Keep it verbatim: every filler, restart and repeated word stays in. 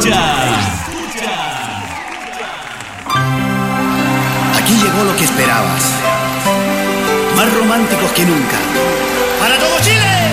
Aquí llegó lo que esperabas. Más románticos que nunca. ¡Para todo Chile!